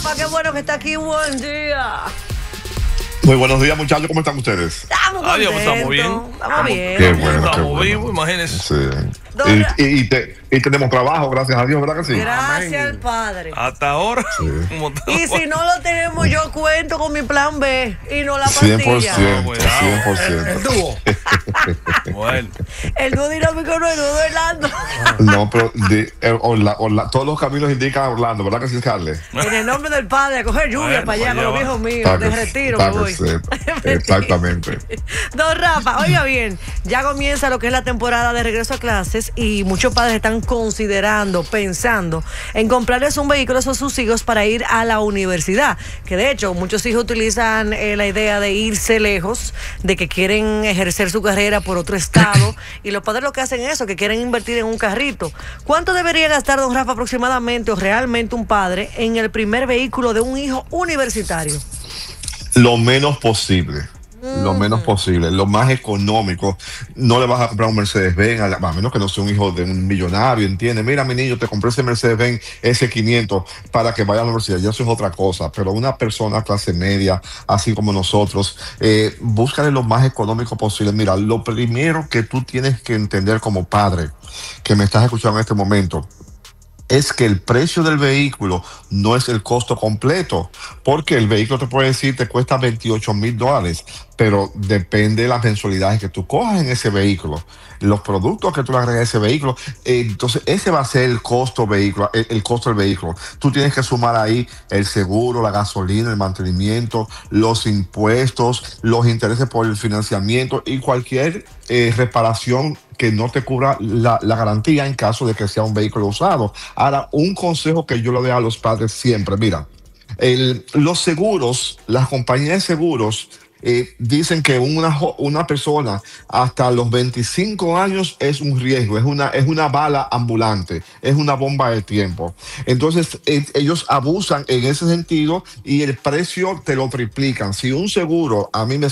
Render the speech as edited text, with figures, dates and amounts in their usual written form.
Rafa, qué bueno que está aquí. Buen día. Muy buenos días, muchachos. ¿Cómo están ustedes? Estamos contentos. Estamos bien. Estamos bien. Qué bueno, Estamos vivos, imagínense. Sí. Y tenemos trabajo, gracias a Dios, ¿verdad que sí? Gracias al Padre. Hasta ahora. Sí. Y si no lo tenemos, yo cuento con mi plan B y no la pastilla. 100%. El dúo. Bueno. El dúo dinámico no es el dúo de Orlando. No, pero todos los caminos indican a Orlando, ¿verdad que sí, Carles? En el nombre del Padre, a coger lluvia Bueno, para allá pues con los viejos míos. De retiro me voy. Exactamente. Don Rafa, oiga bien, ya comienza lo que es la temporada de regreso a clases y muchos padres están considerando, pensando en comprarles un vehículo a sus hijos para ir a la universidad. Que de hecho, muchos hijos utilizan la idea de irse lejos, de que quieren ejercer su carrera por otro estado y los padres lo que hacen es eso, que quieren invertir en un carrito. ¿Cuánto debería gastar, don Rafa, aproximadamente o realmente un padre en el primer vehículo de un hijo universitario? Lo menos posible. Lo menos posible, lo más económico. No le vas a comprar un Mercedes-Benz, a menos que no sea un hijo de un millonario, ¿entiendes? Mira, mi niño, te compré ese Mercedes-Benz S500 para que vaya a la universidad. Ya eso es otra cosa, pero una persona clase media, así como nosotros, búscale lo más económico posible. Mira, lo primero que tú tienes que entender como padre, que me estás escuchando en este momento, es que el precio del vehículo no es el costo completo, porque el vehículo te puede decir te cuesta $28,000, pero depende de las mensualidades que tú cojas en ese vehículo, los productos que tú le agregas a ese vehículo, entonces ese va a ser el costo vehículo, el costo del vehículo. Tú tienes que sumar ahí el seguro, la gasolina, el mantenimiento, los impuestos, los intereses por el financiamiento y cualquier reparación que no te cubra la garantía en caso de que sea un vehículo usado. Ahora, un consejo que yo le doy a los padres siempre, mira, los seguros, las compañías de seguros dicen que una persona hasta los 25 años es un riesgo, es una bala ambulante, es una bomba de tiempo. Entonces, ellos abusan en ese sentido y el precio te lo triplican. Si un seguro a mí me